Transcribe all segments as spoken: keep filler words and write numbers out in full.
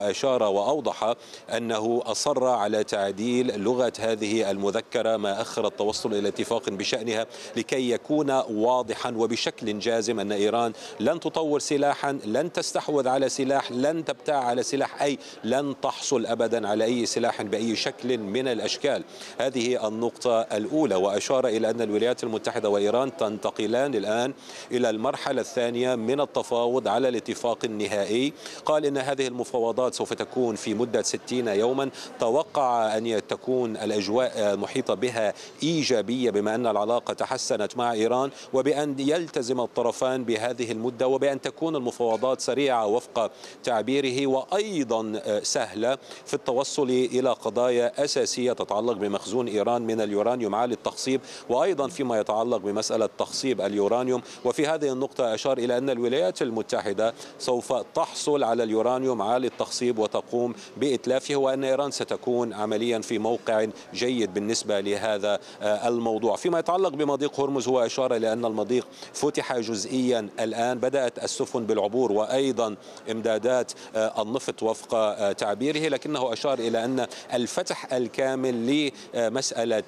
أشار وأوضح أنه أصر على تعديل لغة هذه المذكرة ما أخر التوصل إلى اتفاق بشأنها لكي يكون واضحا وبشكل جازم أن إيران لن تطور سلاحا، لن تستحوذ على سلاح، لن تبتاع على سلاح، أي لن تحصل أبدا على أي سلاح بأي شكل من الأشكال. هذه النقطة الأولى. وأشار إلى أن الولايات المتحدة وإيران تنتقلان الآن إلى المرحلة الثانية من التفاوض على الاتفاق النهائي. قال إن هذه المفاوضات سوف تكون في مدة ستين يوما. توقع أن تكون الأجواء المحيطة بها إيجابية بما أن العلاقة تحسنت مع إيران، وبأن يلتزم الطرفان بهذه المدة، وبأن تكون المفاوضات سريعة وفق تعبيره، وأيضا سهلة في التوصل إلى قضايا أساسية تتعلق بمخزون إيران من اليورانيوم عالي التخصيب، وأيضا فيما يتعلق بمسألة تخصيب اليورانيوم. وفي هذه النقطة أشار إلى أن الولايات المتحدة سوف تحصل على اليورانيوم عالي التخصيب وتقوم بإتلافه، وأن إيران ستكون عمليا في موقع جيد بالنسبة لهذا الموضوع. فيما يتعلق بمضيق هرمز، هو أشار إلى أن المضيق فتح جزئيا الآن، بدأت السفن بالعبور وأيضا إمدادات النفط وفق تعبيره، لكنه أشار إلى أن الفتح الكامل لمسألة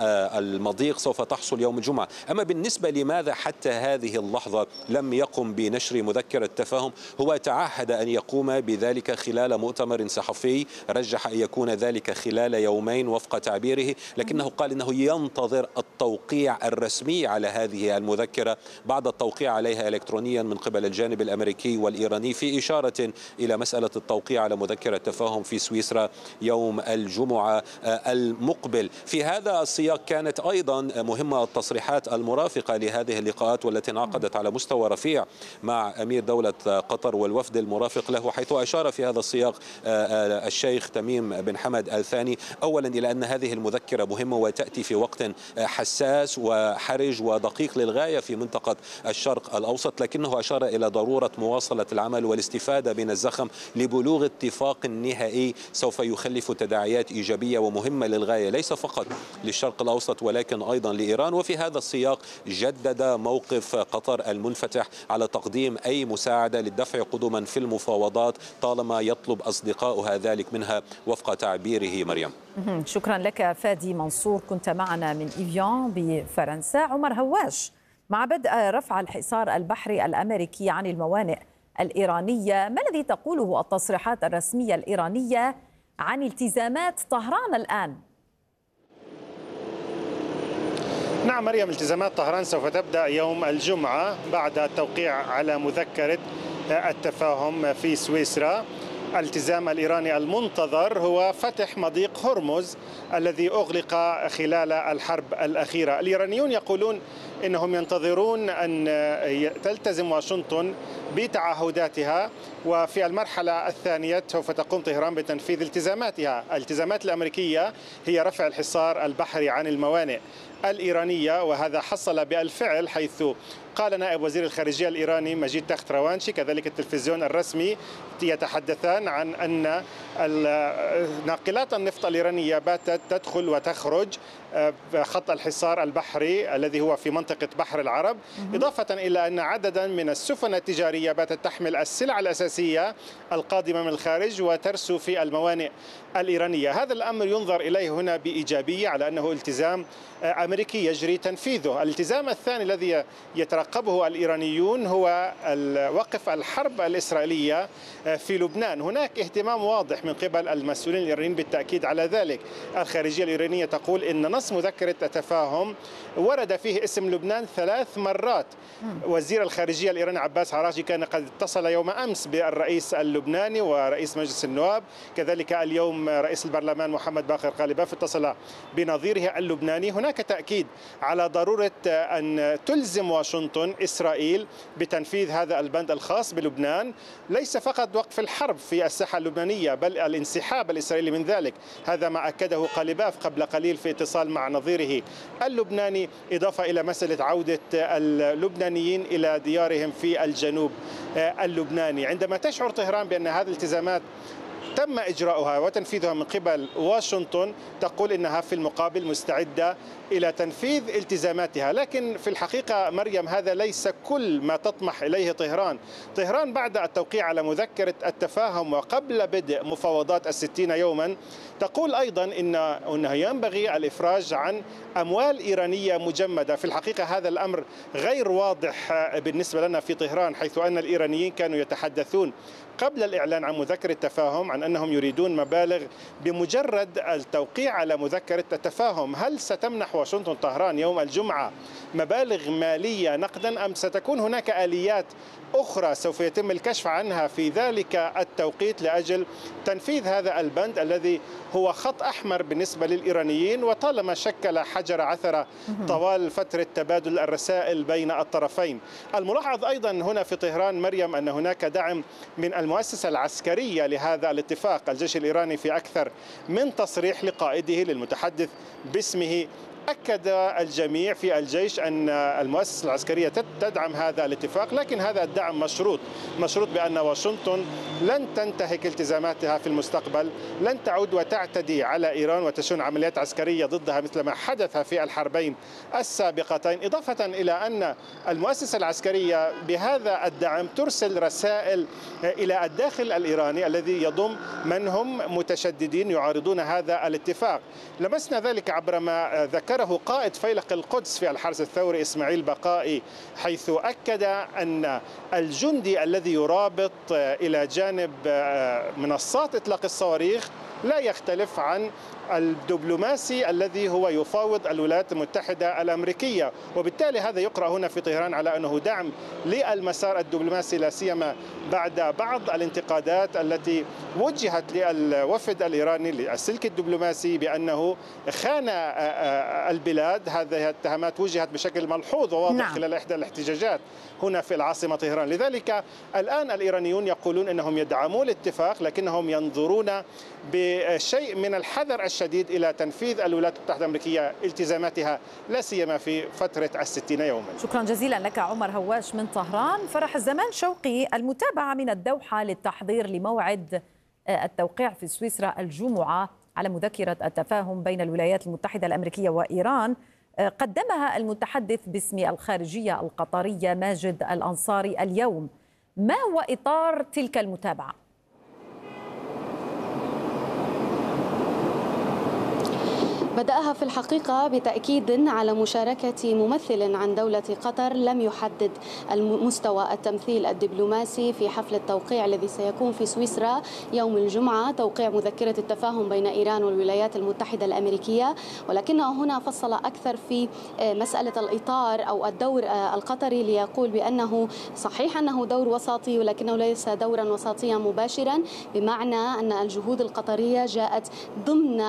المضيق سوف تحصل يوم الجمعة. أما بالنسبة لماذا حتى هذه اللحظة لم يقم بنشر مذكرة تفاهم، هو تعهد أن يقوم بذلك خلال مؤتمر صحفي، رجح أن يكون ذلك خلال يومين وفق تعبيره، لكنه قال أنه ينتظر التوقيع الرسمي على هذه المذكرة بعد التوقيع عليها إلكترونيا من قبل الجانب الأمريكي والإيراني، في إشارة إلى مسألة التوقيع على مذكرة تفاهم في سويسرا يوم الجمعة المقبل. في هذا السياق كانت أيضا مهمة التصريحات المرافقة لهذه اللقاءات والتي انعقدت على مستوى رفيع مع أمير دولة قطر والوفد المرافق له، حيث أشار في هذا السياق الشيخ تميم بن حمد الثاني أولا إلى أن هذه المذكرة مهمة وتأتي في وقت حساس وحرج ودقيق للغاية في منطقة الشرق الأوسط، لكنه أشار إلى ضرورة مواصلة العمل والاستفادة من الزخم لبلوغ اتفاق نهائي سوف يخلف تداعيات إيجابية ومهمة للغاية، ليس فقط للشرق الأوسط ولكن أيضا لإيران. وفي هذا السياق جدد موقف قطر المنفتح على تقديم أي مساعدة للدفع قدما في المفاوضات طالما يطلب أصدقاؤها ذلك منها وفق تعبيره. مريم، شكرا لك فادي منصور، كنت معنا من إيفيان بفرنسا. عمر هواش، مع بدء رفع الحصار البحري الأمريكي عن الموانئ الإيرانية، ما الذي تقوله التصريحات الرسمية الإيرانية عن التزامات طهران الآن؟ نعم مريم، التزامات طهران سوف تبدأ يوم الجمعة بعد التوقيع على مذكرة التفاهم في سويسرا. الالتزام الإيراني المنتظر هو فتح مضيق هرمز الذي أغلق خلال الحرب الأخيرة. الإيرانيون يقولون إنهم ينتظرون أن تلتزم واشنطن بتعهداتها، وفي المرحلة الثانية سوف تقوم طهران بتنفيذ التزاماتها. الالتزامات الأمريكية هي رفع الحصار البحري عن الموانئ الإيرانية، وهذا حصل بالفعل، حيث قال نائب وزير الخارجية الإيراني مجيد تخت روانشي كذلك التلفزيون الرسمي يتحدثان عن أن ناقلات النفط الإيرانية باتت تدخل وتخرج خط الحصار البحري الذي هو في منطقة بحر العرب، إضافة إلى أن عددا من السفن التجارية باتت تحمل السلع الأساسية القادمة من الخارج وترسو في الموانئ الإيرانية. هذا الأمر ينظر إليه هنا بإيجابية على أنه التزام أمريكي يجري تنفيذه. الالتزام الثاني الذي يترقبه الإيرانيون هو وقف الحرب الإسرائيلية في لبنان. هناك اهتمام واضح من قبل المسؤولين الإيرانيين بالتأكيد على ذلك. الخارجية الإيرانية تقول إن نص مذكرة التفاهم ورد فيه اسم لبنان ثلاث مرات. وزير الخارجية الإيراني عباس عراجي كان قد اتصل يوم أمس بالرئيس اللبناني ورئيس مجلس النواب، كذلك اليوم رئيس البرلمان محمد باقر غالباف اتصل بنظيره اللبناني. هناك تأكيد على ضرورة أن تلزم واشنطن إسرائيل بتنفيذ هذا البند الخاص بلبنان، ليس فقط وقف الحرب في الساحة اللبنانية بل الانسحاب الإسرائيلي من ذلك. هذا ما أكده غالباف قبل قليل في اتصال مع نظيره اللبناني، إضافة إلى مسألة عودة اللبنانيين إلى ديارهم في الجنوب اللبناني. عندما تشعر طهران بأن هذه الالتزامات تم إجراؤها وتنفيذها من قبل واشنطن تقول إنها في المقابل مستعدة إلى تنفيذ التزاماتها. لكن في الحقيقة مريم هذا ليس كل ما تطمح إليه طهران. طهران بعد التوقيع على مذكرة التفاهم وقبل بدء مفاوضات الستين يوما تقول أيضا إن أنه ينبغي الإفراج عن أموال إيرانية مجمدة. في الحقيقة هذا الأمر غير واضح بالنسبة لنا في طهران، حيث أن الإيرانيين كانوا يتحدثون قبل الإعلان عن مذكرة التفاهم عن أنهم يريدون مبالغ بمجرد التوقيع على مذكرة التفاهم. هل ستمنح واشنطن طهران يوم الجمعة مبالغ مالية نقدا أم ستكون هناك آليات أخرى سوف يتم الكشف عنها في ذلك التوقيت لأجل تنفيذ هذا البند الذي هو خط أحمر بالنسبة للإيرانيين وطالما شكل حجر عثرة طوال فترة تبادل الرسائل بين الطرفين. الملاحظ أيضا هنا في طهران مريم أن هناك دعم من المؤسسة العسكرية لهذا الاتفاق. الجيش الإيراني في أكثر من تصريح لقائده للمتحدث باسمه أكد الجميع في الجيش أن المؤسسة العسكرية تدعم هذا الاتفاق، لكن هذا الدعم مشروط مشروط بأن واشنطن لن تنتهك التزاماتها في المستقبل، لن تعود وتعتدي على إيران وتشن عمليات عسكرية ضدها مثل ما حدث في الحربين السابقتين، إضافة إلى أن المؤسسة العسكرية بهذا الدعم ترسل رسائل إلى الداخل الإيراني الذي يضم من هم متشددين يعارضون هذا الاتفاق. لمسنا ذلك عبر ما ذكره قائد فيلق القدس في الحرس الثوري إسماعيل بقائي، حيث أكد أن الجندي الذي يرابط إلى جانب منصات إطلاق الصواريخ لا يختلف عن الدبلوماسي الذي هو يفاوض الولايات المتحدة الأمريكية، وبالتالي هذا يقرأ هنا في طهران على أنه دعم للمسار الدبلوماسي، لا سيما بعد بعض الانتقادات التي وجهت للوفد الإيراني للسلك الدبلوماسي بأنه خان البلاد. هذه الاتهامات وجهت بشكل ملحوظ وواضح نعم. خلال إحدى الاحتجاجات هنا في العاصمة طهران. لذلك الآن الإيرانيون يقولون أنهم يدعمون الاتفاق، لكنهم ينظرون بشيء من الحذر الشديد إلى تنفيذ الولايات المتحدة الأمريكية التزاماتها لا سيما في فترة الستين يوما. شكرا جزيلا لك عمر هواش من طهران. فرح الزمان شوقي، المتابعة من الدوحة للتحضير لموعد التوقيع في سويسرا الجمعة على مذكرة التفاهم بين الولايات المتحدة الأمريكية وإيران قدمها المتحدث باسم الخارجية القطرية ماجد الأنصاري اليوم. ما هو إطار تلك المتابعة؟ بدأها في الحقيقة بتأكيد على مشاركة ممثل عن دولة قطر لم يحدد مستوى التمثيل الدبلوماسي في حفل التوقيع الذي سيكون في سويسرا يوم الجمعة، توقيع مذكرة التفاهم بين إيران والولايات المتحدة الأمريكية، ولكنه هنا فصل أكثر في مسألة الإطار أو الدور القطري ليقول بأنه صحيح أنه دور وساطي ولكنه ليس دورا وساطيا مباشرا، بمعنى أن الجهود القطرية جاءت ضمن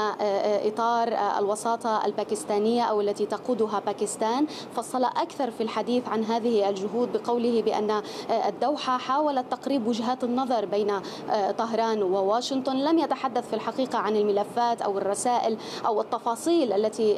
إطار الوساطة الباكستانية أو التي تقودها باكستان. فصل أكثر في الحديث عن هذه الجهود بقوله بأن الدوحة حاولت تقريب وجهات النظر بين طهران وواشنطن. لم يتحدث في الحقيقة عن الملفات أو الرسائل أو التفاصيل التي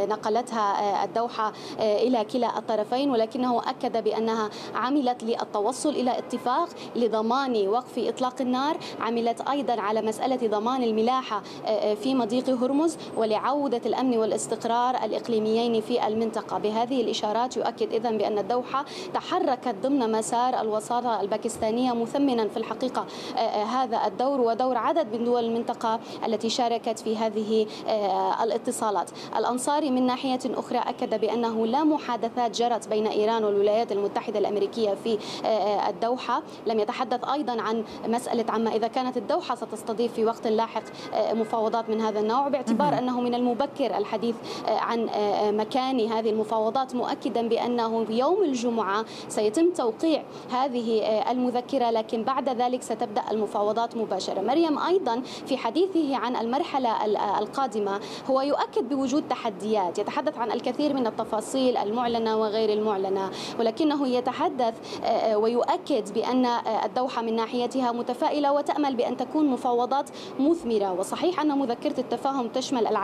نقلتها الدوحة إلى كلا الطرفين، ولكنه أكد بأنها عملت للتوصل إلى اتفاق لضمان وقف إطلاق النار، عملت أيضا على مسألة ضمان الملاحة في مضيق هرمز ولعودة الأمن والاستقرار الإقليميين في المنطقة. بهذه الإشارات يؤكد إذن بأن الدوحة تحركت ضمن مسار الوساطة الباكستانية، مثمنا في الحقيقة هذا الدور ودور عدد من دول المنطقة التي شاركت في هذه الاتصالات. الأنصاري من ناحية أخرى أكد بأنه لا محادثات جرت بين إيران والولايات المتحدة الأمريكية في الدوحة. لم يتحدث أيضا عن مسألة عما إذا كانت الدوحة ستستضيف في وقت لاحق مفاوضات من هذا النوع، باعتبار أنه من المبكر الحديث عن مكان هذه المفاوضات، مؤكدا بأنه يوم الجمعة سيتم توقيع هذه المذكرة، لكن بعد ذلك ستبدأ المفاوضات مباشرة. مريم أيضا في حديثه عن المرحلة القادمة هو يؤكد بوجود تحديات، يتحدث عن الكثير من التفاصيل المعلنة وغير المعلنة، ولكنه يتحدث ويؤكد بأن الدوحة من ناحيتها متفائلة وتأمل بأن تكون مفاوضات مثمرة. وصحيح أن مذكرة التفاهم تشمل العديد من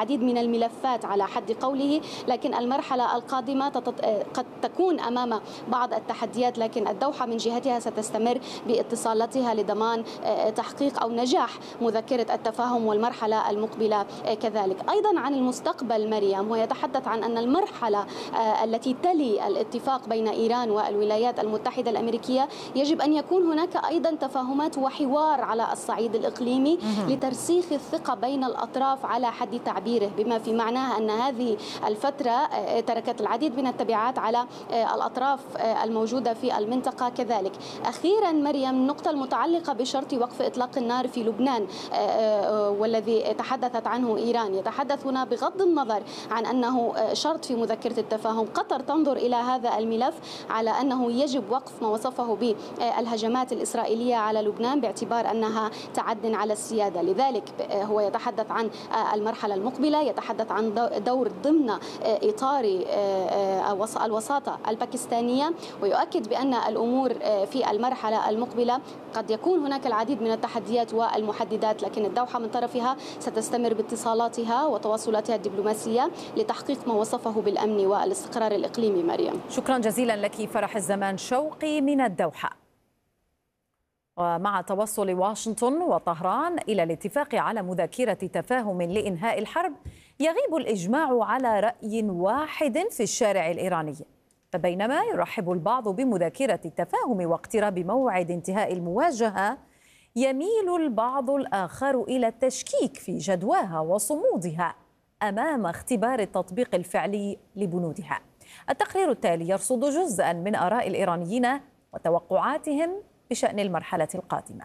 الملفات على حد قوله، لكن المرحلة القادمة قد تكون أمام بعض التحديات، لكن الدوحة من جهتها ستستمر باتصالاتها لضمان تحقيق أو نجاح مذكرة التفاهم والمرحلة المقبلة كذلك. أيضا عن المستقبل مريم، ويتحدث عن أن المرحلة التي تلي الاتفاق بين إيران والولايات المتحدة الأمريكية يجب أن يكون هناك أيضا تفاهمات وحوار على الصعيد الإقليمي لترسيخ الثقة بين الأطراف على حد تعبيره، بما في معناها أن هذه الفترة تركت العديد من التبعات على الأطراف الموجودة في المنطقة كذلك. أخيرا مريم، النقطة المتعلقة بشرط وقف إطلاق النار في لبنان والذي تحدثت عنه إيران، يتحدث هنا بغض النظر عن أنه شرط في مذكرة التفاهم، قطر تنظر إلى هذا الملف على أنه يجب وقف ما وصفه بالهجمات الإسرائيلية على لبنان باعتبار أنها تعد على السيادة. لذلك هو يتحدث عن المرحلة المقبلة، يتحدث عن دور ضمن إطار الوساطة الباكستانية، ويؤكد بأن الأمور في المرحلة المقبلة قد يكون هناك العديد من التحديات والمحددات، لكن الدوحة من طرفها ستستمر باتصالاتها وتواصلاتها الدبلوماسية لتحقيق ما وصفه بالأمن والاستقرار الإقليمي. مريم، شكرا جزيلا لك فرح الزمان شوقي من الدوحة. ومع توصل واشنطن وطهران إلى الاتفاق على مذكرة تفاهم لإنهاء الحرب، يغيب الإجماع على رأي واحد في الشارع الإيراني. فبينما يرحب البعض بمذكرة التفاهم واقتراب موعد انتهاء المواجهة، يميل البعض الآخر إلى التشكيك في جدواها وصمودها أمام اختبار التطبيق الفعلي لبنودها. التقرير التالي يرصد جزءا من آراء الإيرانيين وتوقعاتهم بشأن المرحلة القادمة.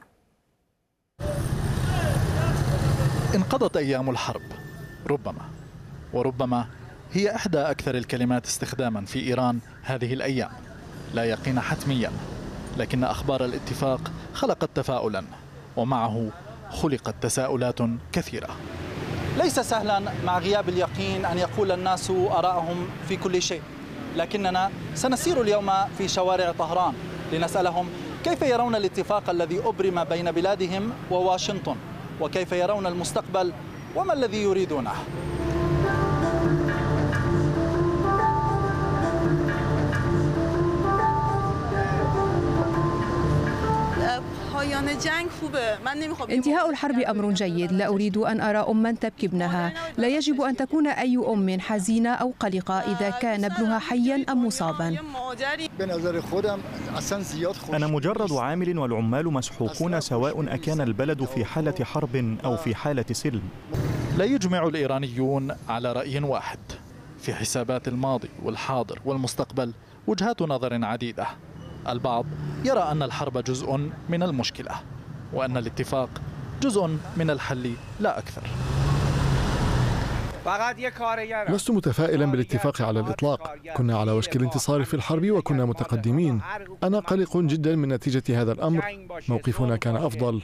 انقضت أيام الحرب، ربما وربما هي إحدى أكثر الكلمات استخداما في إيران هذه الأيام. لا يقين حتميا، لكن أخبار الاتفاق خلقت تفاؤلا، ومعه خلقت تساؤلات كثيرة. ليس سهلا مع غياب اليقين أن يقول الناس آراءهم في كل شيء، لكننا سنسير اليوم في شوارع طهران لنسألهم كيف يرون الاتفاق الذي أبرم بين بلادهم وواشنطن، وكيف يرون المستقبل وما الذي يريدونه. انتهاء الحرب أمر جيد، لا أريد أن أرى أما تبكي ابنها. لا يجب أن تكون أي أم حزينة أو قلقة إذا كان ابنها حيا أم مصابا. أنا مجرد عامل والعمال مسحوقون، سواء أكان البلد في حالة حرب أو في حالة سلم. لا يجمع الإيرانيون على رأي واحد في حسابات الماضي والحاضر والمستقبل. وجهات نظر عديدة. البعض يرى أن الحرب جزء من المشكلة، وأن الاتفاق جزء من الحل لا أكثر. لست متفائلا بالاتفاق على الإطلاق. كنا على وشك الانتصار في الحرب وكنا متقدمين. أنا قلق جدا من نتيجة هذا الأمر. موقفنا كان أفضل.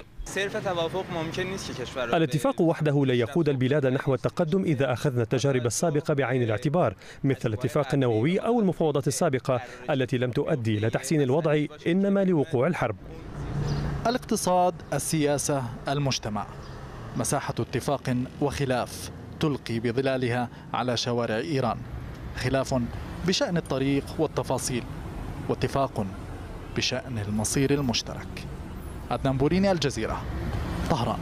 الاتفاق وحده لا يقود البلاد نحو التقدم إذا أخذنا التجارب السابقة بعين الاعتبار، مثل الاتفاق النووي أو المفاوضات السابقة التي لم تؤدي إلى تحسين الوضع، إنما لوقوع الحرب. الاقتصاد، السياسة، المجتمع، مساحة اتفاق وخلاف تلقي بظلالها على شوارع إيران. خلاف بشأن الطريق والتفاصيل، واتفاق بشأن المصير المشترك. عدنان بوريني، الجزيرة، طهران.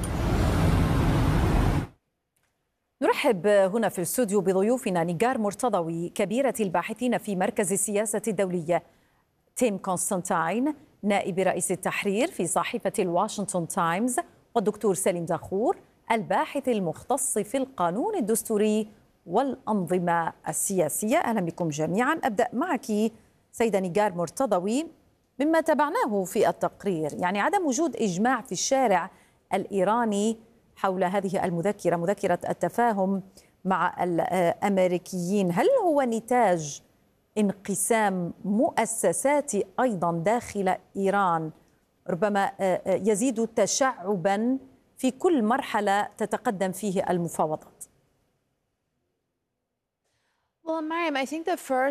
نرحب هنا في الاستوديو بضيوفنا نيجار مرتضوي، كبيرة الباحثين في مركز السياسة الدولية، تيم كونستانتين، نائب رئيس التحرير في صحيفة الواشنطن تايمز، والدكتور سليم داخور، الباحث المختص في القانون الدستوري والأنظمة السياسية. أهلا بكم جميعا. أبدأ معك سيدة نيجار مرتضوي. مما تابعناه في التقرير، يعني عدم وجود إجماع في الشارع الإيراني حول هذه المذكرة، مذكرة التفاهم مع الأمريكيين، هل هو نتاج انقسام مؤسساتي أيضا داخل إيران ربما يزيد تشعبا في كل مرحلة تتقدم فيه المفاوضات؟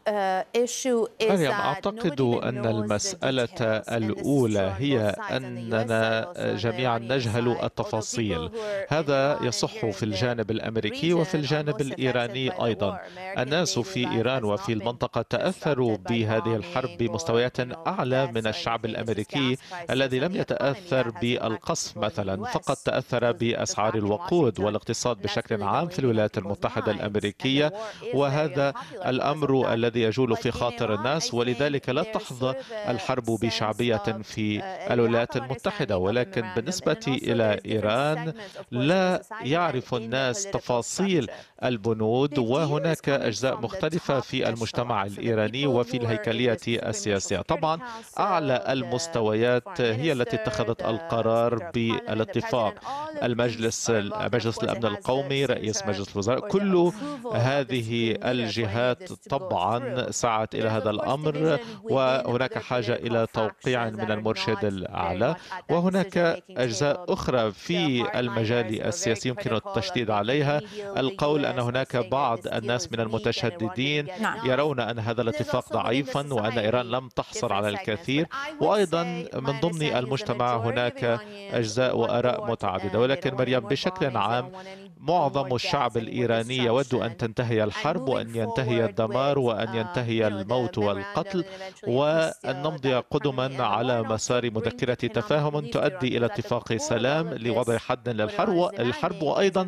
مريم، أعتقد أن المسألة الأولى هي أننا جميعا نجهل التفاصيل. هذا يصح في الجانب الأمريكي وفي الجانب الإيراني أيضا. الناس في إيران وفي المنطقة تأثروا بهذه الحرب بمستويات أعلى من الشعب الأمريكي الذي لم يتأثر بالقصف مثلا، فقط تأثر بأسعار الوقود والاقتصاد بشكل عام في الولايات المتحدة الأمريكية، وهذا الأمر الذي يجول في خاطر الناس، ولذلك لا تحظى الحرب بشعبية في الولايات المتحدة. ولكن بالنسبة إلى إيران لا يعرف الناس تفاصيل البنود، وهناك أجزاء مختلفة في المجتمع الإيراني وفي الهيكلية السياسية. طبعا أعلى المستويات هي التي اتخذت القرار بالاتفاق، المجلس مجلس الأمن القومي، رئيس مجلس الوزراء، كل هذه الجهات طبعا سعت إلى هذا الأمر، وهناك حاجة إلى توقيع من المرشد الأعلى. وهناك أجزاء أخرى في المجال السياسي يمكن التشديد عليها، القول أن هناك بعض الناس من المتشددين يرون أن هذا الاتفاق ضعيفا وأن إيران لم تحصل على الكثير، وأيضا من ضمن المجتمع هناك أجزاء وآراء متعددة. ولكن مريم، بشكل عام معظم الشعب الإيراني يود أن تنتهي الحرب وأن ينتهي الدمار وأن ينتهي الموت والقتل، وأن نمضي قدما على مسار مذكرة تفاهم تؤدي إلى اتفاق سلام لوضع حد للحرب وأيضا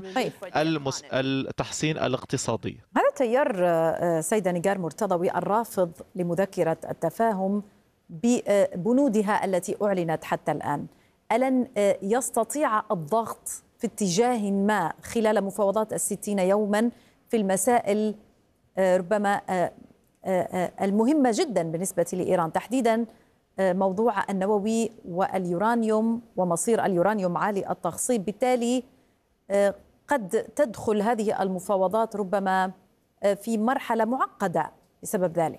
التحسين الاقتصادي. هذا تيار سيدة نيغار مرتضوي الرافض لمذكرة التفاهم ببنودها التي أعلنت حتى الآن، ألن يستطيع الضغط في اتجاه ما خلال مفاوضات الستين يوما في المسائل ربما المهمة جدا بالنسبة لإيران، تحديدا موضوع النووي واليورانيوم ومصير اليورانيوم عالي التخصيب؟ بالتالي قد تدخل هذه المفاوضات ربما في مرحلة معقدة بسبب ذلك.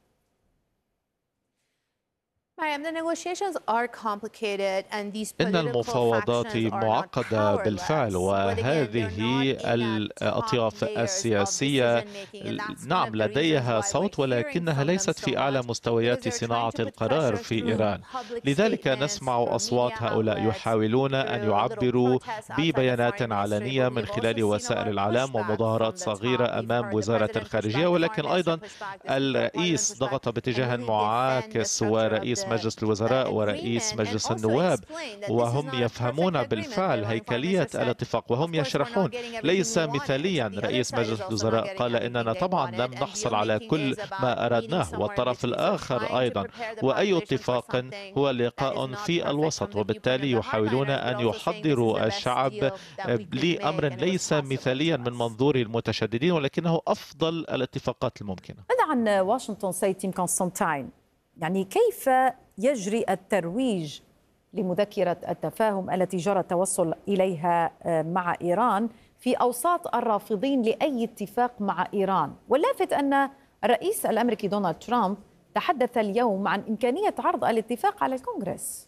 إن المفاوضات معقدة بالفعل، وهذه الأطياف السياسية نعم لديها صوت، ولكنها ليست في أعلى مستويات صناعة القرار في إيران. لذلك نسمع أصوات هؤلاء يحاولون أن يعبروا ببيانات علنية من خلال وسائل الإعلام ومظاهرات صغيرة أمام وزارة الخارجية، ولكن أيضا الرئيس ضغط باتجاه معاكس، ورئيس مجلس الوزراء ورئيس مجلس النواب، وهم يفهمون بالفعل هيكلية الاتفاق وهم يشرحون ليس مثاليا. رئيس مجلس الوزراء قال إننا طبعا لم نحصل على كل ما أردناه، والطرف الآخر أيضا، وأي اتفاق هو لقاء في الوسط، وبالتالي يحاولون أن يحضروا الشعب لأمر ليس مثاليا من منظور المتشددين، ولكنه أفضل الاتفاقات الممكنة. ماذا عن واشنطن سيد تيم كونستانتين؟ يعني كيف يجري الترويج لمذكرة التفاهم التي جرى التوصل إليها مع إيران في أوساط الرافضين لأي اتفاق مع إيران؟ واللافت أن الرئيس الأمريكي دونالد ترامب تحدث اليوم عن إمكانية عرض الاتفاق على الكونغرس.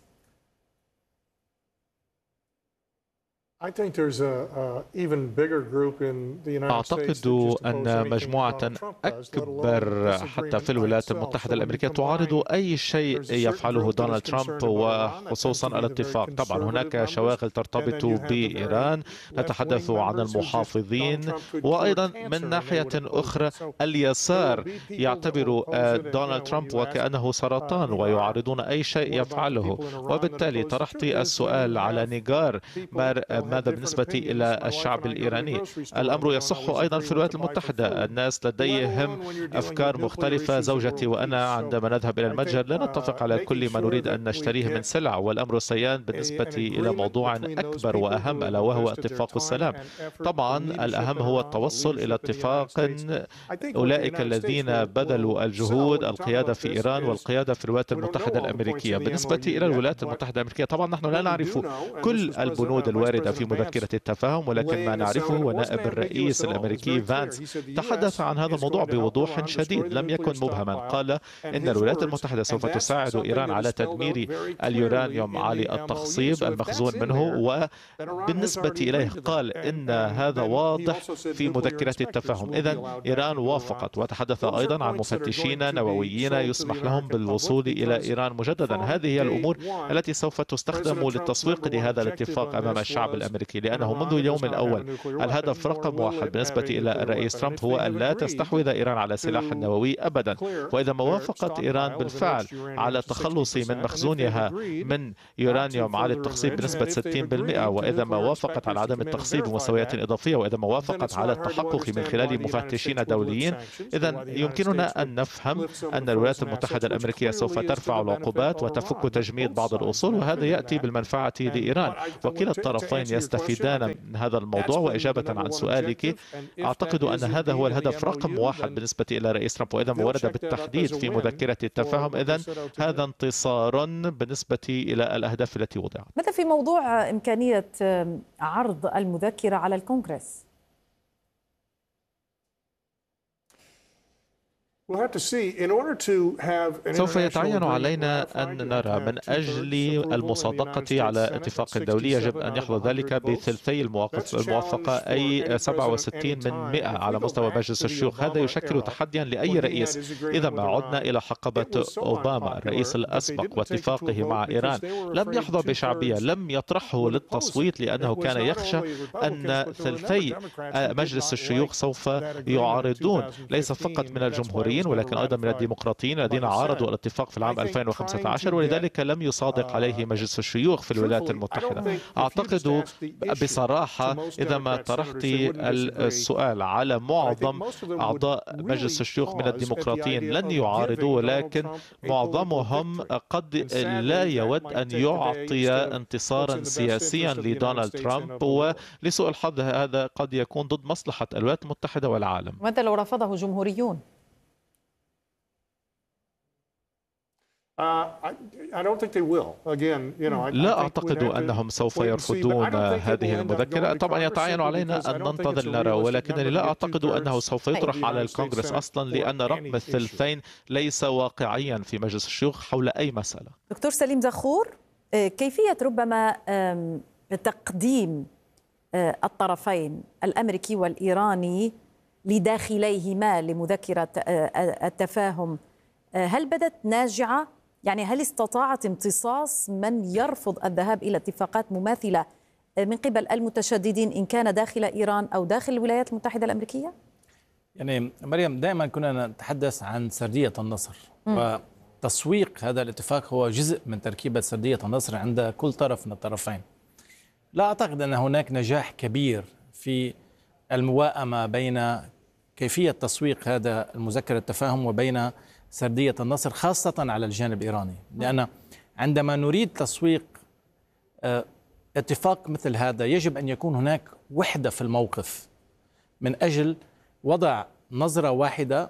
أعتقد أن مجموعة أكبر حتى في الولايات المتحدة الأمريكية تعارض أي شيء يفعله دونالد ترامب وخصوصا الاتفاق. طبعا هناك شواغل ترتبط بإيران، نتحدث عن المحافظين، وأيضا من ناحية أخرى اليسار يعتبر دونالد ترامب وكأنه سرطان ويعارضون أي شيء يفعله. وبالتالي طرحت السؤال على نيغار، ماذا بالنسبة إلى الشعب الإيراني؟ الأمر يصح أيضا في الولايات المتحدة، الناس لديهم أفكار مختلفة. زوجتي وأنا عندما نذهب إلى المتجر لا نتفق على كل ما نريد أن نشتريه من سلع، والأمر سيان بالنسبة إلى موضوع أكبر وأهم ألا وهو اتفاق السلام. طبعا الأهم هو التوصل إلى اتفاق. أولئك الذين بذلوا الجهود، القيادة في إيران والقيادة في الولايات المتحدة الأمريكية. بالنسبة إلى الولايات المتحدة الأمريكية طبعا نحن لا نعرف كل البنود الواردة في مذكرة التفاهم، ولكن ما نعرفه ونائب الرئيس الأمريكي فانس تحدث عن هذا الموضوع بوضوح شديد، لم يكن مبهما. قال إن الولايات المتحدة سوف تساعد إيران على تدمير اليورانيوم عالي التخصيب المخزون منه، وبالنسبة إليه قال إن هذا واضح في مذكرة التفاهم. إذن إيران وافقت، وتحدث أيضا عن مفتشين نوويين يسمح لهم بالوصول إلى إيران مجددا. هذه هي الأمور التي سوف تستخدم للتسويق لهذا الاتفاق أمام الشعب الأمريكي، لأنه منذ اليوم الأول الهدف رقم واحد بالنسبة إلى الرئيس ترامب هو أن لا تستحوذ إيران على سلاح نووي أبدا. وإذا ما وافقت إيران بالفعل على التخلص من مخزونها من يورانيوم عالي التخصيب بنسبة ستين بالمئة، وإذا ما وافقت على عدم التخصيب بمستويات إضافية، وإذا ما وافقت على التحقق من خلال مفتشين دوليين، إذا يمكننا أن نفهم أن الولايات المتحدة الأمريكية سوف ترفع العقوبات وتفك تجميد بعض الأصول، وهذا يأتي بالمنفعة لإيران. وكلا الطرفين يستفيدان من هذا الموضوع. وإجابة عن سؤالك، أعتقد أن هذا هو الهدف رقم واحد بالنسبة إلى رئيس ترامب، وإذا ما ورد بالتحديد في مذكرة التفاهم إذن هذا انتصار بالنسبة إلى الأهداف التي وضعت. ماذا في موضوع إمكانية عرض المذكرة على الكونغرس؟ سوف يتعين علينا أن نرى من أجل المصادقة على اتفاق دولي يجب أن يحظى ذلك بثلثي الموافقة، أي سبعة وستين من مئة على مستوى مجلس الشيوخ. هذا يشكل تحديا لأي رئيس. إذا ما عدنا إلى حقبة أوباما الرئيس الأسبق واتفاقه مع إيران، لم يحظى بشعبية، لم يطرحه للتصويت لأنه كان يخشى أن ثلثي مجلس الشيوخ سوف يعارضون، ليس فقط من الجمهوريين ولكن أيضا من الديمقراطيين الذين عارضوا الاتفاق في العام ألفين وخمسة عشر، ولذلك لم يصادق عليه مجلس الشيوخ في الولايات المتحدة. أعتقد بصراحة إذا ما طرحت السؤال على معظم أعضاء مجلس الشيوخ من الديمقراطيين لن يعارضوا، ولكن معظمهم قد لا يود أن يعطي انتصارا سياسيا لدونالد ترامب، ولسوء الحظ هذا قد يكون ضد مصلحة الولايات المتحدة والعالم. ماذا لو رفضه جمهوريون؟ لا أعتقد أنهم سوف يرفضون هذه المذكرة. طبعا يتعين علينا أن ننتظر نرى، ولكنني لا أعتقد أنه سوف يطرح على الكونغرس أصلا، لأن رقم الثلثين ليس واقعيا في مجلس الشيوخ حول أي مسألة. دكتور سليم زخور، كيفية ربما تقديم الطرفين الأمريكي والإيراني لداخليهما لمذكرة التفاهم هل بدت ناجعة؟ يعني هل استطاعت امتصاص من يرفض الذهاب إلى اتفاقات مماثلة من قبل المتشددين إن كان داخل إيران أو داخل الولايات المتحدة الأمريكية؟ يعني مريم، دائما كنا نتحدث عن سردية النصر، م. وتسويق هذا الاتفاق هو جزء من تركيبة سردية النصر عند كل طرف من الطرفين. لا أعتقد أن هناك نجاح كبير في المواءمة بين كيفية تسويق هذا المذكرة التفاهم وبين سردية النصر، خاصة على الجانب الإيراني، لأن عندما نريد تسويق اتفاق مثل هذا يجب أن يكون هناك وحدة في الموقف من أجل وضع نظرة واحدة،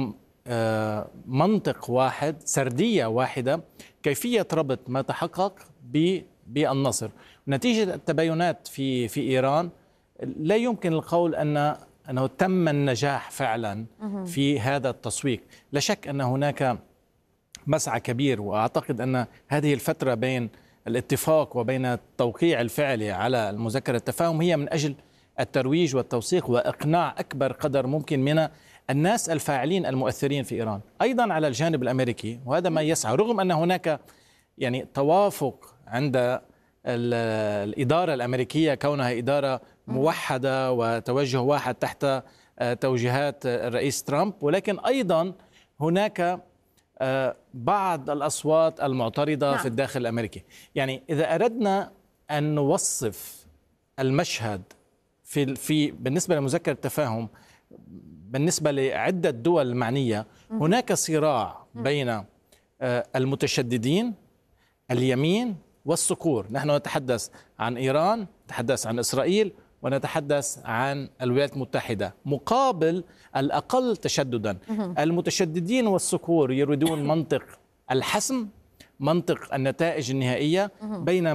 منطق واحد، سردية واحدة، كيفية ربط ما تحقق بالنصر. نتيجة التباينات في في إيران لا يمكن القول أن أنه تم النجاح فعلا في هذا التسويق. لا شك أن هناك مسعى كبير، وأعتقد أن هذه الفترة بين الاتفاق وبين التوقيع الفعلي على المذكرة التفاهم هي من أجل الترويج والتوثيق وإقناع أكبر قدر ممكن من الناس الفاعلين المؤثرين في إيران. أيضا على الجانب الأمريكي، وهذا ما يسعى، رغم أن هناك يعني توافق عند الإدارة الأمريكية كونها إدارة موحدة وتوجه واحد تحت توجيهات الرئيس ترامب، ولكن أيضا هناك بعض الأصوات المعترضة في الداخل الأمريكي. يعني إذا أردنا أن نوصف المشهد في في بالنسبة لمذكرة التفاهم بالنسبة لعدة دول المعنية، هناك صراع بين المتشددين، اليمين والصقور. نحن نتحدث عن إيران، نتحدث عن إسرائيل، ونتحدث عن الولايات المتحدة، مقابل الأقل تشددا. المتشددين والصقور يريدون منطق الحسم، منطق النتائج النهائية، بينما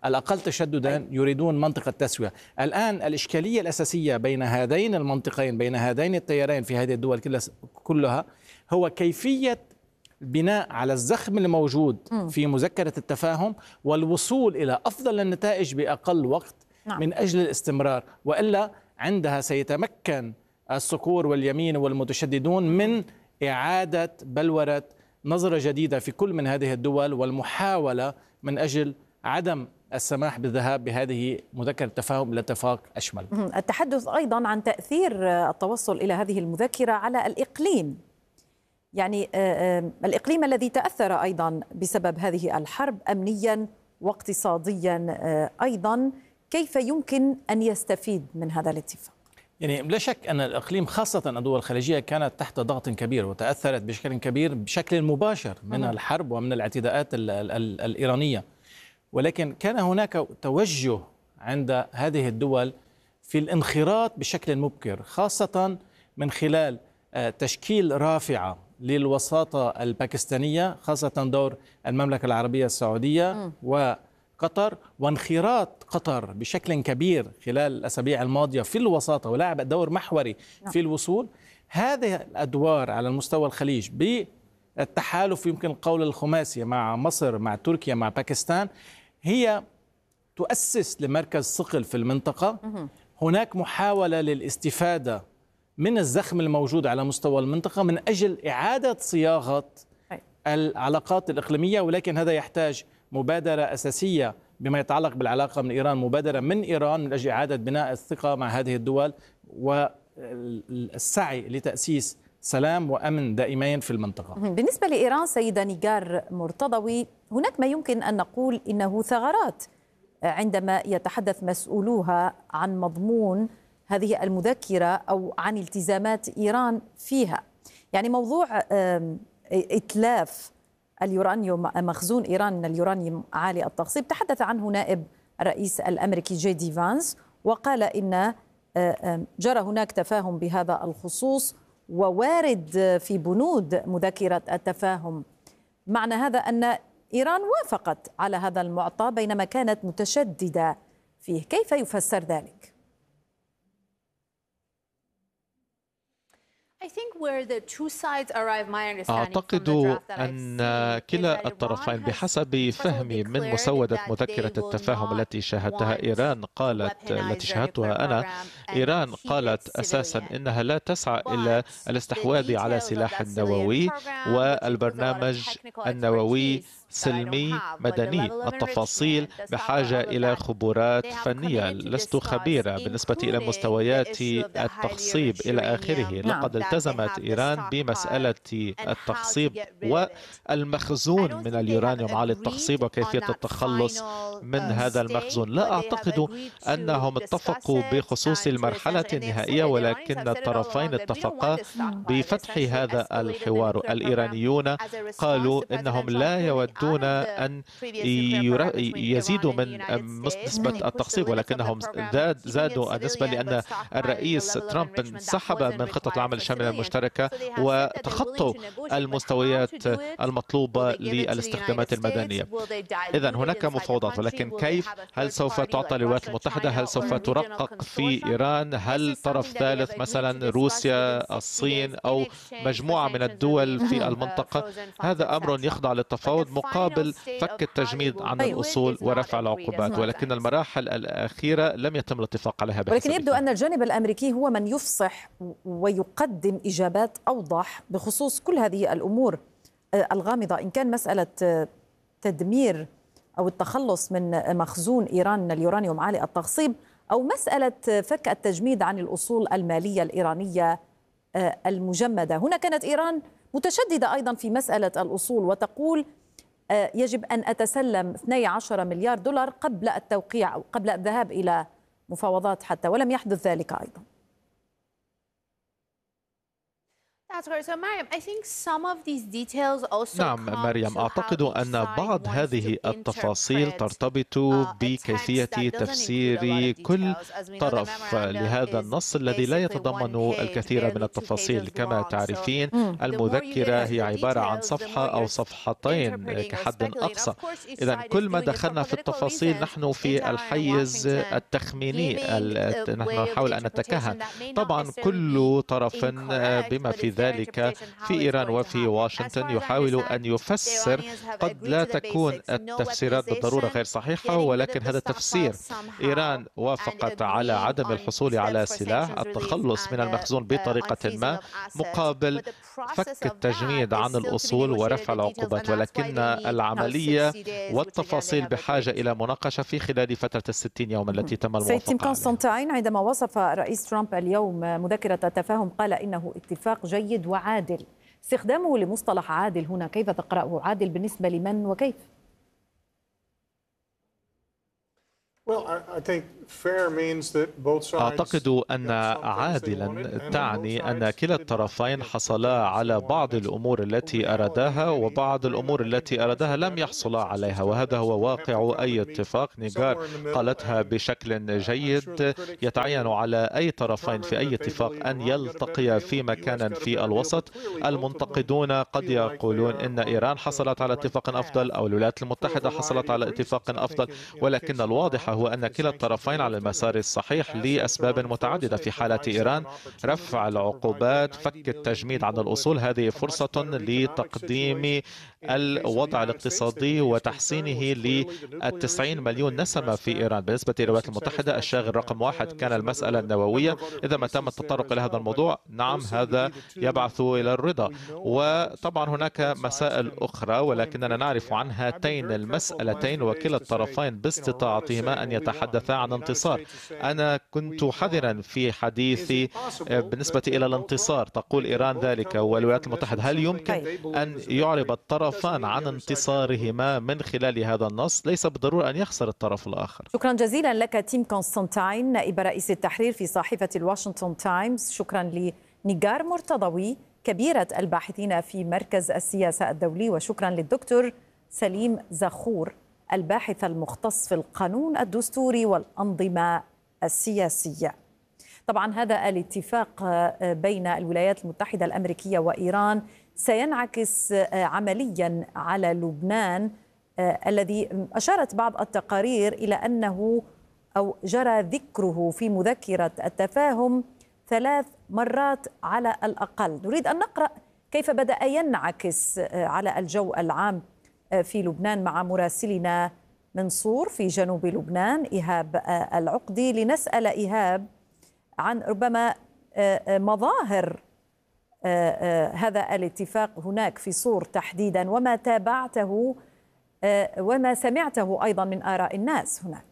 الأقل تشددا يريدون منطقة تسوية. الآن الإشكالية الأساسية بين هذين المنطقين، بين هذين التيارين في هذه الدول كلها، هو كيفية البناء على الزخم الموجود في مذكرة التفاهم والوصول إلى أفضل النتائج بأقل وقت من أجل الاستمرار، وإلا عندها سيتمكن الصقور واليمين والمتشددون من إعادة بلورة نظرة جديدة في كل من هذه الدول والمحاولة من أجل عدم السماح بالذهاب بهذه مذكرة التفاهم إلى اتفاق أشمل. التحدث أيضا عن تأثير التوصل إلى هذه المذكرة على الإقليم، يعني الإقليم الذي تأثر أيضا بسبب هذه الحرب أمنيا واقتصاديا أيضا، كيف يمكن أن يستفيد من هذا الاتفاق؟ يعني لا شك أن الإقليم خاصة الدول الخليجية كانت تحت ضغط كبير وتأثرت بشكل كبير بشكل مباشر من الحرب ومن الاعتداءات ال ال ال الإيرانية، ولكن كان هناك توجه عند هذه الدول في الانخراط بشكل مبكر، خاصة من خلال تشكيل رافعة للوساطة الباكستانية، خاصة دور المملكة العربية السعودية وقطر، وانخراط قطر بشكل كبير خلال الأسابيع الماضية في الوساطة ولعب دور محوري في الوصول. هذه الأدوار على المستوى الخليج بالتحالف يمكن القول الخماسي مع مصر مع تركيا مع باكستان هي تؤسس لمركز ثقل في المنطقة. هناك محاولة للاستفادة من الزخم الموجود على مستوى المنطقة من أجل إعادة صياغة العلاقات الإقليمية، ولكن هذا يحتاج مبادرة أساسية بما يتعلق بالعلاقة من إيران، مبادرة من إيران من أجل إعادة بناء الثقة مع هذه الدول والسعي لتأسيس سلام وأمن دائمين في المنطقة. بالنسبة لإيران سيدة نيجار مرتضوي، هناك ما يمكن أن نقول إنه ثغرات عندما يتحدث مسؤولوها عن مضمون هذه المذكرة أو عن التزامات إيران فيها. يعني موضوع إتلاف اليورانيوم، مخزون إيران من اليورانيوم عالي التخصيب، تحدث عنه نائب الرئيس الأمريكي جي دي فانس وقال إن جرى هناك تفاهم بهذا الخصوص ووارد في بنود مذكرة التفاهم. معنى هذا أن إيران وافقت على هذا المعطى بينما كانت متشددة فيه، كيف يفسر ذلك؟ أعتقد أن كلا الطرفين بحسب فهمي من مسودة مذكرة التفاهم التي شاهدتها إيران قالت التي شاهدتها أنا إيران قالت أساسا إنها لا تسعى إلى الاستحواذ على سلاح النووي والبرنامج النووي سلمي مدني. التفاصيل بحاجة إلى خبرات فنية، لست خبيرة بالنسبة إلى مستويات التخصيب إلى آخره. لقد التزمت إيران بمسألة التخصيب والمخزون من اليورانيوم عالي التخصيب وكيفية التخلص من هذا المخزون. لا أعتقد أنهم اتفقوا بخصوص المرحلة النهائية، ولكن الطرفين اتفقا بفتح هذا الحوار. الإيرانيون قالوا إنهم لا يودون أن يزيدوا من نسبة التخصيب، ولكنهم زادوا النسبة لأن الرئيس ترامب انسحب من خطة العمل الشاملة المشتركة وتخطوا المستويات المطلوبة للاستخدامات المدنية. إذن هناك مفاوضات، ولكن كيف؟ هل سوف تعطى الولايات المتحدة؟ هل سوف ترقق في إيران؟ هل طرف ثالث مثلا روسيا، الصين أو مجموعة من الدول في المنطقة؟ هذا أمر يخضع للتفاوض مقابل فك التجميد عن الأصول ورفع العقوبات، ولكن المراحل الأخيرة لم يتم الاتفاق عليها. ولكن يبدو أن الجانب الأمريكي هو من يفصح ويقدم إجابات أوضح بخصوص كل هذه الأمور الغامضة، إن كان مسألة تدمير أو التخلص من مخزون إيران من اليورانيوم عالي التخصيب أو مسألة فك التجميد عن الأصول المالية الإيرانية المجمدة. هنا كانت إيران متشددة أيضا في مسألة الأصول وتقول يجب أن أتسلم اثني عشر مليار دولار قبل التوقيع أو قبل الذهاب إلى مفاوضات حتى، ولم يحدث ذلك أيضا. نعم مريم، أعتقد أن بعض هذه التفاصيل ترتبط بكيفية تفسير كل طرف لهذا النص الذي لا يتضمن الكثير من التفاصيل. كما تعرفين المذكرة هي عبارة عن صفحة أو صفحتين كحد أقصى. إذا كل ما دخلنا في التفاصيل نحن في الحيز التخميني، نحن نحاول أن نتكهن. طبعا كل طرف بما في ذلك في إيران وفي واشنطن يحاول أن يفسر. قد لا تكون التفسيرات بالضرورة غير صحيحة، ولكن هذا تفسير. إيران وافقت على عدم الحصول على سلاح، التخلص من المخزون بطريقة ما مقابل فك التجميد عن الأصول ورفع العقوبات، ولكن العملية والتفاصيل بحاجة إلى مناقشة في خلال فترة الستين يوما التي تم الموافقة عليها. سيد تيم كونستانتاين، عندما وصف الرئيس ترامب اليوم مذكرة التفاهم قال إنه اتفاق جيد وعادل. استخدامه لمصطلح عادل هنا كيف تقرأه؟ عادل بالنسبة لمن وكيف؟ أعتقد أن عادلا تعني أن كلا الطرفين حصلا على بعض الأمور التي أراداها وبعض الأمور التي أراداها لم يحصلا عليها، وهذا هو واقع أي اتفاق. نيغار قالتها بشكل جيد. يتعين على أي طرفين في أي اتفاق أن يلتقيا في مكان في الوسط. المنتقدون قد يقولون إن إيران حصلت على اتفاق أفضل أو الولايات المتحدة حصلت على اتفاق أفضل، ولكن الواضح هو أن كلا الطرفين على المسار الصحيح لأسباب متعددة. في حالة إيران رفع العقوبات، فك التجميد عن الأصول، هذه فرصة لتقديم الوضع الاقتصادي وتحسينه للتسعين مليون نسمة في إيران. بالنسبة للولايات المتحدة الشاغل رقم واحد كان المسألة النووية. إذا ما تم التطرق إلى هذا الموضوع نعم هذا يبعث إلى الرضا. وطبعا هناك مسائل أخرى ولكننا نعرف عن هاتين المسألتين وكلا الطرفين باستطاعتهما أن يتحدثا عن انتصار. أنا كنت حذرا في حديثي بالنسبة إلى الانتصار. تقول إيران ذلك والولايات المتحدة. هل يمكن أن يعرب الطرفان عن انتصارهما من خلال هذا النص؟ ليس بالضرورة أن يخسر الطرف الآخر. شكرا جزيلا لك تيم كونستانتاين نائب رئيس التحرير في صحيفة الواشنطن تايمز. شكرا لنيغار مرتضوي كبيرة الباحثين في مركز السياسة الدولي، وشكرا للدكتور سليم زخور الباحث المختص في القانون الدستوري والأنظمة السياسية. طبعا هذا الاتفاق بين الولايات المتحدة الأمريكية وإيران سينعكس عمليا على لبنان، الذي أشارت بعض التقارير إلى أنه أو جرى ذكره في مذكرة التفاهم ثلاث مرات على الأقل. نريد أن نقرأ كيف بدأ ينعكس على الجو العام في لبنان مع مراسلنا من صور في جنوب لبنان إيهاب العقدي، لنسأل إيهاب عن ربما مظاهر هذا الاتفاق هناك في صور تحديدا، وما تابعته وما سمعته أيضا من آراء الناس هناك.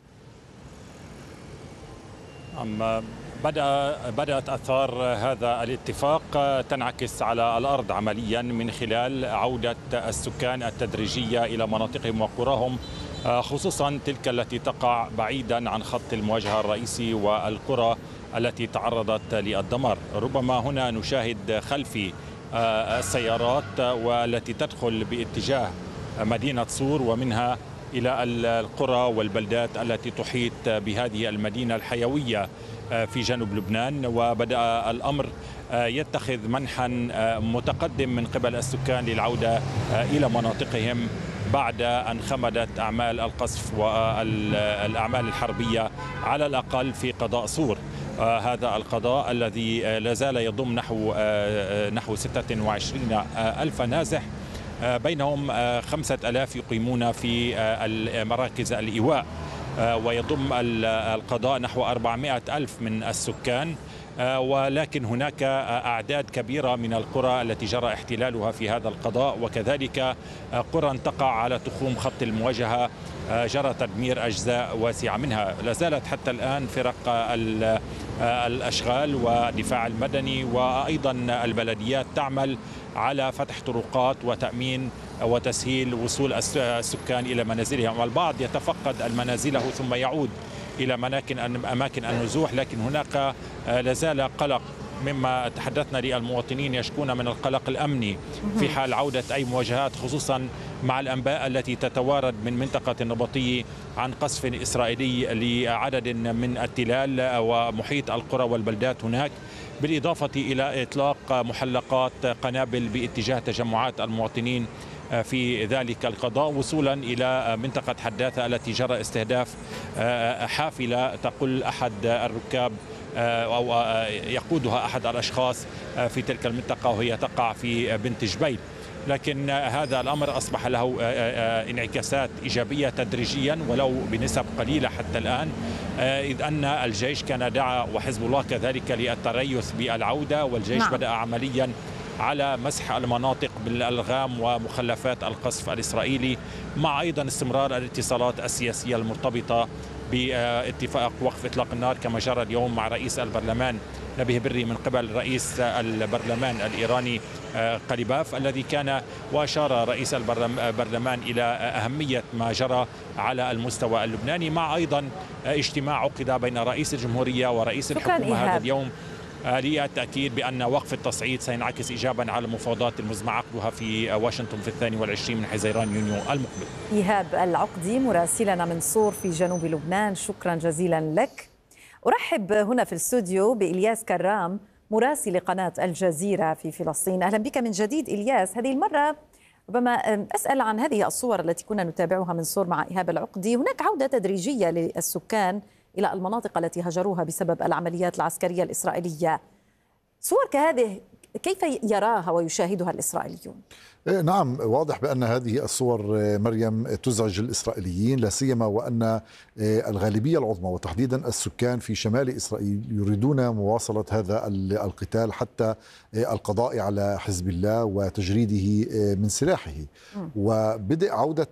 أما بدأ بدأت آثار هذا الاتفاق تنعكس على الأرض عمليا من خلال عودة السكان التدريجية إلى مناطقهم وقراهم، خصوصا تلك التي تقع بعيدا عن خط المواجهة الرئيسي والقرى التي تعرضت للدمار. ربما هنا نشاهد خلفي السيارات والتي تدخل باتجاه مدينة صور ومنها إلى القرى والبلدات التي تحيط بهذه المدينة الحيوية في جنوب لبنان. وبدأ الأمر يتخذ منحا متقدم من قبل السكان للعودة إلى مناطقهم بعد أن خمدت أعمال القصف والأعمال الحربية على الأقل في قضاء صور. هذا القضاء الذي لا زال يضم نحو نحو ستة وعشرين ألف نازح، بينهم خمسة ألاف يقيمون في مراكز الإيواء، ويضم القضاء نحو أربعمائة ألف من السكان. ولكن هناك أعداد كبيرة من القرى التي جرى احتلالها في هذا القضاء، وكذلك قرى تقع على تخوم خط المواجهة جرى تدمير أجزاء واسعة منها. لا زالت حتى الآن فرق الأشغال والدفاع المدني وأيضا البلديات تعمل على فتح طرقات وتأمين وتسهيل وصول السكان إلى منازلهم. البعض يتفقد المنازله ثم يعود إلى أماكن النزوح، لكن هناك لا زال قلق مما تحدثنا للمواطنين يشكون من القلق الأمني في حال عودة أي مواجهات، خصوصا مع الأنباء التي تتوارد من منطقة النبطية عن قصف إسرائيلي لعدد من التلال ومحيط القرى والبلدات هناك، بالإضافة إلى إطلاق محلقات قنابل باتجاه تجمعات المواطنين في ذلك القضاء، وصولا إلى منطقة حداثة التي جرى استهداف حافلة تقل أحد الركاب أو يقودها أحد الأشخاص في تلك المنطقة وهي تقع في بنت جبيل. لكن هذا الأمر أصبح له انعكاسات إيجابية تدريجيا ولو بنسب قليلة حتى الآن، إذ أن الجيش كان دعا وحزب الله كذلك للتريث بالعودة، والجيش نعم. بدأ عمليا على مسح المناطق بالألغام ومخلفات القصف الإسرائيلي، مع أيضا استمرار الاتصالات السياسية المرتبطة باتفاق وقف إطلاق النار كما جرى اليوم مع رئيس البرلمان نبيه بري من قبل رئيس البرلمان الإيراني قليباف، الذي كان وأشار رئيس البرلمان إلى أهمية ما جرى على المستوى اللبناني، مع أيضا اجتماع عقد بين رئيس الجمهورية ورئيس الحكومة هذا اليوم للتأكيد بأن وقف التصعيد سينعكس إيجابا على المفاوضات المزمع عقدها في واشنطن في الثاني والعشرين من حزيران يونيو المقبل. إيهاب العقدي مراسلنا من صور في جنوب لبنان، شكرا جزيلا لك. أرحب هنا في الاستوديو بإلياس كرام مراسل قناة الجزيرة في فلسطين. أهلا بك من جديد إلياس. هذه المرة ربما أسأل عن هذه الصور التي كنا نتابعها من صور مع إيهاب العقدي. هناك عودة تدريجية للسكان إلى المناطق التي هجروها بسبب العمليات العسكرية الإسرائيلية. صور كهذه كيف يراها ويشاهدها الإسرائيليون؟ نعم، واضح بأن هذه الصور مريم تزعج الإسرائيليين، لا سيما وأن الغالبية العظمى وتحديدا السكان في شمال إسرائيل يريدون مواصلة هذا القتال حتى القضاء على حزب الله وتجريده من سلاحه. وبدء عودة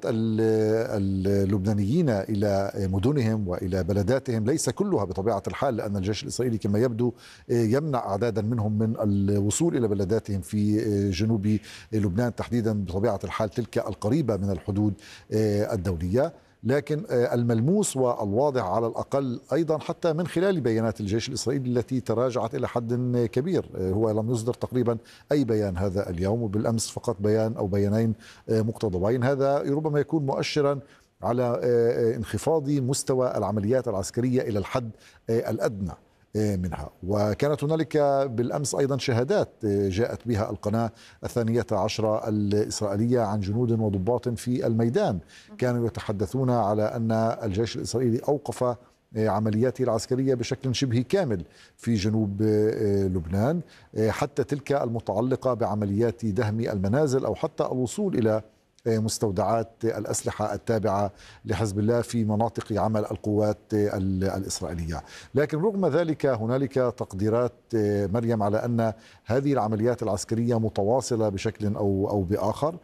اللبنانيين إلى مدنهم وإلى بلداتهم ليس كلها بطبيعة الحال، لأن الجيش الإسرائيلي كما يبدو يمنع أعدادا منهم من الوصول إلى بلداتهم في جنوب لبنان، تحديدا بطبيعة الحال تلك القريبة من الحدود الدولية. لكن الملموس والواضح على الأقل أيضا حتى من خلال بيانات الجيش الإسرائيلي التي تراجعت إلى حد كبير، هو لم يصدر تقريبا أي بيان هذا اليوم، وبالأمس فقط بيان أو بيانين مقتضبين. هذا ربما يكون مؤشرا على انخفاض مستوى العمليات العسكرية إلى الحد الأدنى منها. وكانت هنالك بالأمس أيضا شهادات جاءت بها القناة الثانية عشرة الإسرائيلية عن جنود وضباط في الميدان، كانوا يتحدثون على أن الجيش الإسرائيلي أوقف عملياته العسكرية بشكل شبه كامل في جنوب لبنان، حتى تلك المتعلقة بعمليات دهم المنازل أو حتى الوصول إلى مستودعات الأسلحة التابعة لحزب الله في مناطق عمل القوات الإسرائيلية. لكن رغم ذلك هنالك تقديرات مريم على أن هذه العمليات العسكرية متواصلة بشكل أو أو بآخر،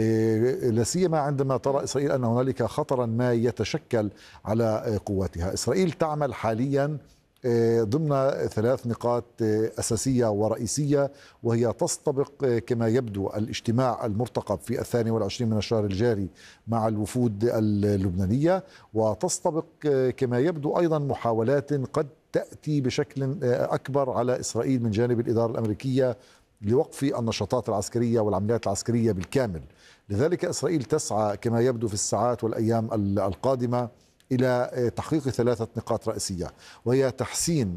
لا سيما عندما ترى إسرائيل أن هنالك خطرا ما يتشكل على قواتها. إسرائيل تعمل حاليا ضمن ثلاث نقاط أساسية ورئيسية، وهي تستبق كما يبدو الاجتماع المرتقب في الثاني والعشرين من الشهر الجاري مع الوفود اللبنانية، وتستبق كما يبدو أيضا محاولات قد تأتي بشكل أكبر على إسرائيل من جانب الإدارة الأمريكية لوقف النشاطات العسكرية والعمليات العسكرية بالكامل. لذلك إسرائيل تسعى كما يبدو في الساعات والأيام القادمة إلى تحقيق ثلاثة نقاط رئيسية، وهي تحسين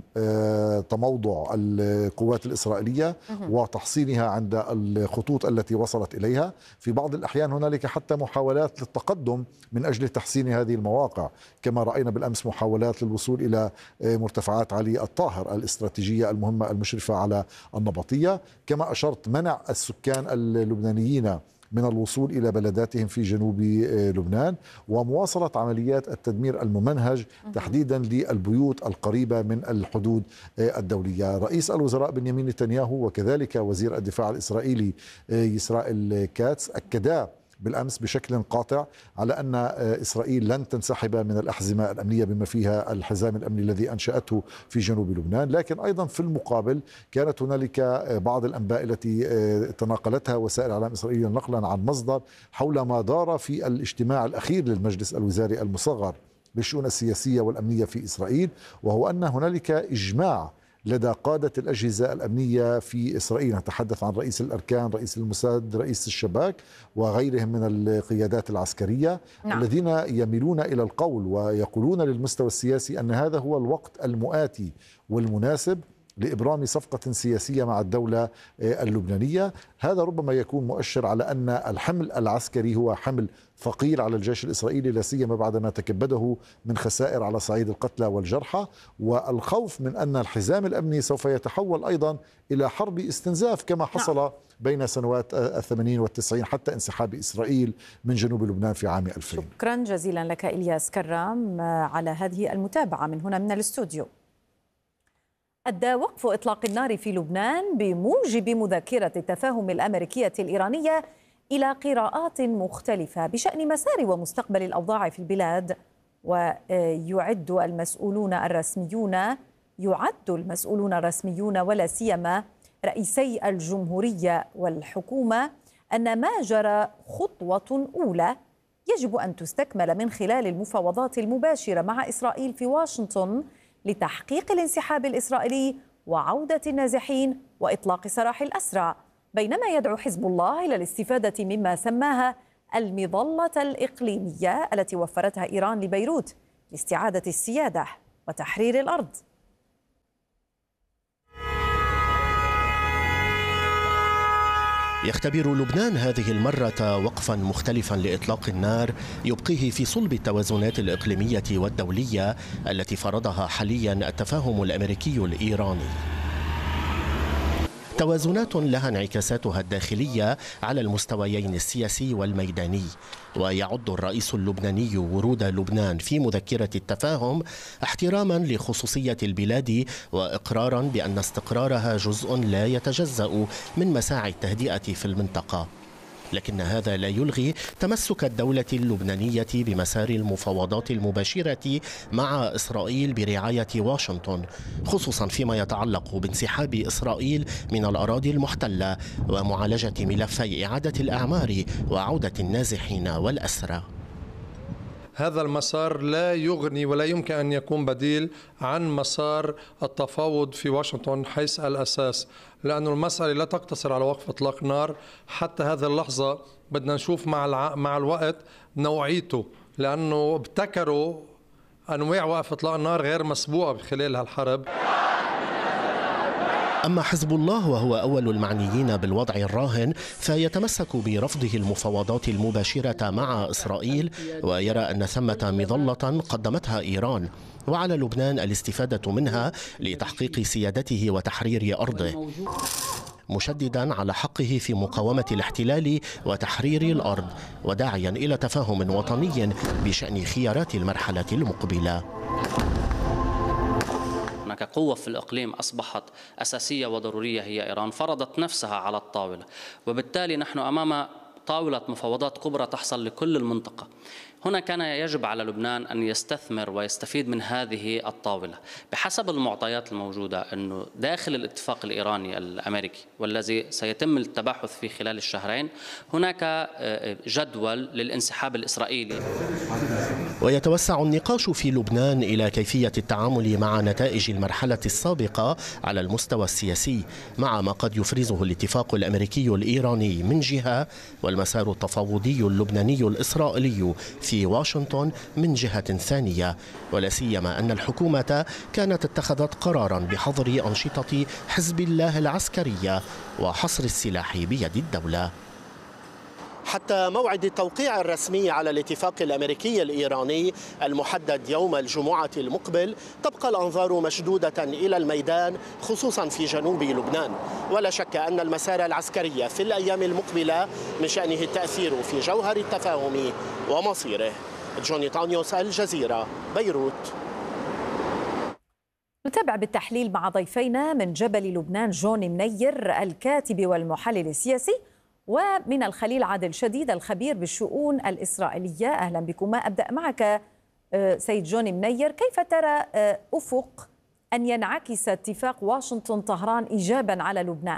تموضع القوات الإسرائيلية وتحصينها عند الخطوط التي وصلت إليها. في بعض الأحيان هنالك حتى محاولات للتقدم من أجل تحسين هذه المواقع، كما رأينا بالأمس محاولات للوصول إلى مرتفعات علي الطاهر الاستراتيجية المهمة المشرفة على النبطية. كما أشرت، منع السكان اللبنانيين من الوصول إلى بلداتهم في جنوب لبنان، ومواصلة عمليات التدمير الممنهج تحديدا للبيوت القريبة من الحدود الدولية. رئيس الوزراء بنيامين نتنياهو وكذلك وزير الدفاع الإسرائيلي إسرائيل كاتس أكدا بالأمس بشكل قاطع على أن إسرائيل لن تنسحب من الأحزمة الأمنية بما فيها الحزام الأمني الذي أنشأته في جنوب لبنان. لكن أيضا في المقابل كانت هنالك بعض الأنباء التي تناقلتها وسائل الإعلام الإسرائيلية نقلا عن مصدر حول ما دار في الاجتماع الأخير للمجلس الوزاري المصغر بالشؤون السياسية والأمنية في إسرائيل، وهو أن هنالك إجماع لدى قادة الأجهزة الأمنية في إسرائيل. نتحدث عن رئيس الأركان، رئيس الموساد، رئيس الشباك وغيرهم من القيادات العسكرية. نعم. الذين يميلون إلى القول ويقولون للمستوى السياسي أن هذا هو الوقت المؤاتي والمناسب لإبرام صفقة سياسية مع الدولة اللبنانية. هذا ربما يكون مؤشر على أن الحمل العسكري هو حمل ثقيل على الجيش الإسرائيلي، لا سيما بعد ما تكبده من خسائر على صعيد القتلى والجرحى، والخوف من أن الحزام الأمني سوف يتحول أيضا إلى حرب استنزاف كما حصل بين سنوات الثمانين والتسعين حتى انسحاب إسرائيل من جنوب لبنان في عام ألفين. شكرا جزيلا لك إلياس كرام على هذه المتابعة من هنا من الاستوديو. أدى وقف إطلاق النار في لبنان بموجب مذكرة التفاهم الأمريكية الإيرانية إلى قراءات مختلفة بشأن مسار ومستقبل الأوضاع في البلاد. ويعد المسؤولون الرسميون يعد المسؤولون الرسميون ولا سيما رئيسي الجمهورية والحكومة أن ما جرى خطوة أولى يجب أن تستكمل من خلال المفاوضات المباشرة مع إسرائيل في واشنطن لتحقيق الانسحاب الإسرائيلي وعودة النازحين وإطلاق سراح الأسرى، بينما يدعو حزب الله إلى الاستفادة مما سماها المظلة الإقليمية التي وفرتها إيران لبيروت لاستعادة السيادة وتحرير الأرض. يختبر لبنان هذه المرة وقفا مختلفا لإطلاق النار يبقيه في صلب التوازنات الإقليمية والدولية التي فرضها حاليا التفاهم الأمريكي الإيراني. توازنات لها انعكاساتها الداخلية على المستويين السياسي والميداني. ويعد الرئيس اللبناني ورود لبنان في مذكرة التفاهم احتراما لخصوصية البلاد وإقرارا بأن استقرارها جزء لا يتجزأ من مساعي التهدئة في المنطقة. لكن هذا لا يلغي تمسك الدولة اللبنانية بمسار المفاوضات المباشرة مع إسرائيل برعاية واشنطن، خصوصا فيما يتعلق بانسحاب إسرائيل من الأراضي المحتلة ومعالجة ملفي إعادة الأعمار وعودة النازحين والأسرى. هذا المسار لا يغني ولا يمكن أن يكون بديل عن مسار التفاوض في واشنطن حيث الأساس، لأن المسألة لا تقتصر على وقف إطلاق نار. حتى هذه اللحظة بدنا نشوف مع الع... مع الوقت نوعيته، لأنه ابتكروا أنواع وقف إطلاق النار غير مسبوقة خلال هالحرب. أما حزب الله وهو أول المعنيين بالوضع الراهن فيتمسك برفضه المفاوضات المباشرة مع إسرائيل، ويرى أن ثمة مظلة قدمتها إيران وعلى لبنان الاستفادة منها لتحقيق سيادته وتحرير أرضه، مشددا على حقه في مقاومة الاحتلال وتحرير الأرض، وداعيا إلى تفاهم وطني بشأن خيارات المرحلة المقبلة. هناك قوة في الإقليم أصبحت أساسية وضرورية هي إيران، فرضت نفسها على الطاولة، وبالتالي نحن أمام طاولة مفاوضات كبرى تحصل لكل المنطقة. هنا كان يجب على لبنان أن يستثمر ويستفيد من هذه الطاولة بحسب المعطيات الموجودة، أنه داخل الاتفاق الإيراني الأمريكي والذي سيتم التباحث فيه خلال الشهرين هناك جدول للانسحاب الإسرائيلي. ويتوسع النقاش في لبنان إلى كيفية التعامل مع نتائج المرحلة السابقة على المستوى السياسي، مع ما قد يفرزه الاتفاق الأمريكي الإيراني من جهة والمسار التفاوضي اللبناني الإسرائيلي في واشنطن من جهة ثانية، ولا سيما أن الحكومة كانت اتخذت قرارا بحظر أنشطة حزب الله العسكرية وحصر السلاح بيد الدولة. حتى موعد التوقيع الرسمي على الاتفاق الأمريكي الإيراني المحدد يوم الجمعة المقبل تبقى الأنظار مشدودة إلى الميدان، خصوصا في جنوب لبنان. ولا شك أن المسار العسكري في الأيام المقبلة من شأنه التأثير في جوهر التفاهم ومصيره. جوني تانيوس، الجزيرة، بيروت. نتابع بالتحليل مع ضيفينا من جبل لبنان جون منير الكاتب والمحلل السياسي، ومن الخليل عادل شديد الخبير بالشؤون الإسرائيلية. أهلا بكما. أبدأ معك سيد جون منير، كيف ترى أفق أن ينعكس اتفاق واشنطن طهران إيجابا على لبنان؟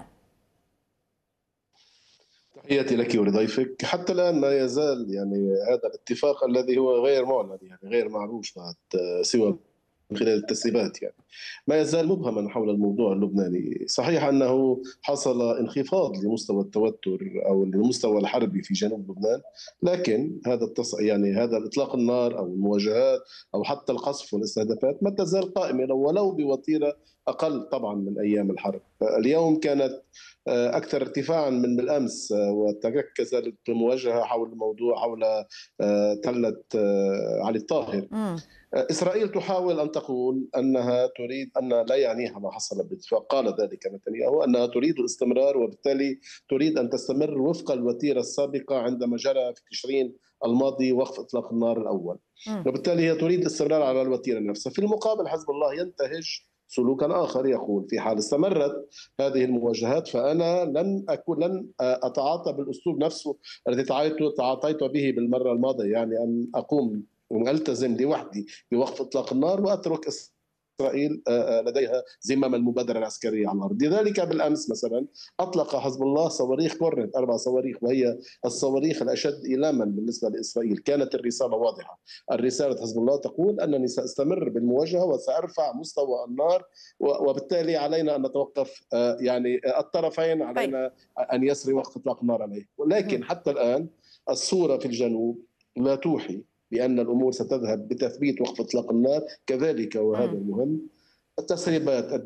تحياتي لك ولضيفك. حتى الآن ما يزال يعني هذا الاتفاق الذي هو غير معلن، يعني غير معروف بعد سوى من خلال التسريبات. يعني ما يزال مبهما حول الموضوع اللبناني. صحيح أنه حصل انخفاض لمستوى التوتر أو المستوى الحربي في جنوب لبنان، لكن هذا التص... يعني هذا الإطلاق النار أو المواجهات أو حتى القصف والاستهدافات ما تزال قائمة ولو بوتيرة أقل طبعا من أيام الحرب. اليوم كانت أكثر ارتفاعا من بالأمس، وتركزت المواجهة حول الموضوع حول تلة علي الطاهر. م. إسرائيل تحاول أن تقول أنها تريد أن لا يعنيها ما حصل بالاتفاق، قال ذلك نتنياهو أنها تريد الاستمرار وبالتالي تريد أن تستمر وفق الوتيرة السابقة عندما جرى في تشرين الماضي وقف إطلاق النار الأول، وبالتالي هي تريد الاستمرار على الوتيرة نفسها. في المقابل حزب الله ينتهج سلوكا آخر، يقول في حال استمرت هذه المواجهات فأنا لن أكون لن أتعاطى بالأسلوب نفسه الذي تعاطيت به بالمرة الماضية، يعني أن أقوم وألتزم لوحدي بوقف إطلاق النار وأترك إسرائيل لديها زمام المبادرة العسكرية على الأرض. لذلك بالأمس مثلا أطلق حزب الله صواريخ كورنت، أربع صواريخ، وهي الصواريخ الأشد إيلاما بالنسبة لإسرائيل. كانت الرسالة واضحة، الرسالة حزب الله تقول أنني سأستمر بالمواجهة وسأرفع مستوى النار، وبالتالي علينا أن نتوقف، يعني الطرفين علينا أن يسري وقت إطلاق النار عليه. ولكن حتى الآن الصورة في الجنوب لا توحي بأن الأمور ستذهب بتثبيت وقف إطلاق النار. كذلك وهذا المهم التسريبات